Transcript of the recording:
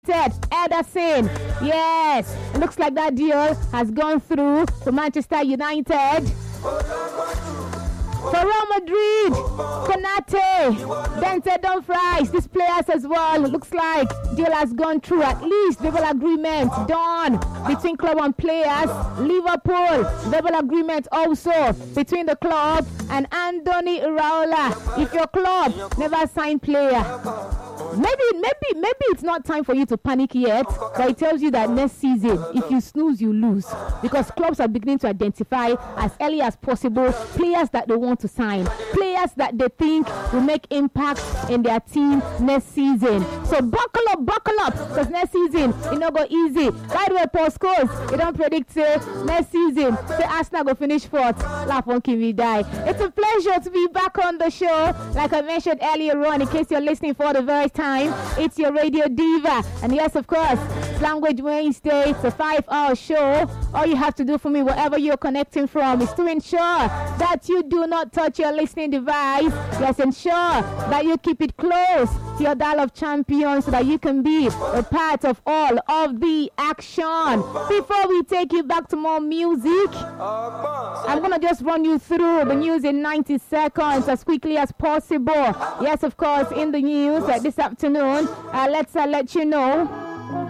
Ederson. Yes, looks like that deal has gone through to Manchester United. For Real Madrid, Konate, Denzel Dumfries, these players as well. Looks like deal has gone through. At least verbal agreement done between club and players. Liverpool, verbal agreement also between the club and Andoni Iraola. If your club never signed player, maybe it's not time for you to panic yet, but it tells you that next season, if you snooze, you lose, because clubs are beginning to identify as early as possible players that they want to sign, players that they think will make impact in their team next season. So buckle up, because next season it not go easy. By the way, Paul Scholes, you don't predict next season say Arsenal go finish fourth. Laugh on Kimi die. It's a pleasure to be back on the show. Like I mentioned earlier on, in case you're listening for the very time, it's your Radio Diva, and yes, of course, Language Wednesday. It's a 5-hour show. All you have to do for me, wherever you're connecting from, is to ensure that you do not touch your listening device. Yes, ensure that you keep it close to your dial of champions so that you can be a part of all of the action. Before we take you back to more music, I'm going to just run you through the news in 90 seconds as quickly as possible. Yes, of course, in the news this afternoon, let's let you know